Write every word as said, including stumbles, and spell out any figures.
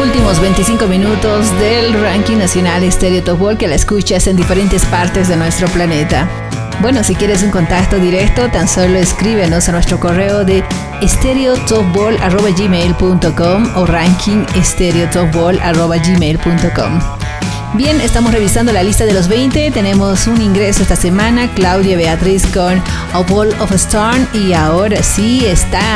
Últimos veinticinco minutos del ranking nacional Stereo Top Ball, que la escuchas en diferentes partes de nuestro planeta. Bueno, si quieres un contacto directo, tan solo escríbenos a nuestro correo de stereotopball arroba gmail punto com o ranking stereotopball arroba gmail punto com. Bien, estamos revisando la lista de los veinte. Tenemos un ingreso esta semana, Claudia Beatriz con A Ball of Stone, y ahora sí está